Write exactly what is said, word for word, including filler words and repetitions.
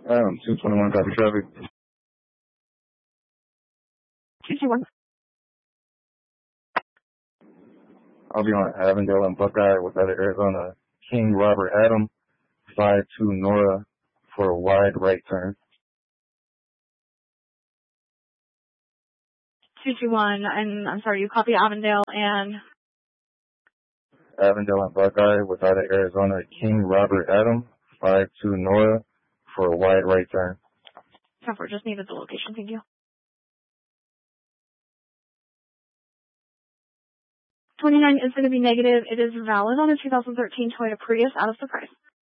Um, two twenty-one copy traffic. two two one. I'll be on Avondale and Buckeye with out of Arizona. King Robert Adam, five two Nora for a wide right turn. two two one, and I'm sorry, you copy Avondale and... Avondale and Buckeye with out of Arizona. King Robert Adam, five two Nora for a wide right turn. Cover, just needed the location, thank you. twenty-nine is going to be negative. It is valid on a two thousand thirteen Toyota Prius out of the price.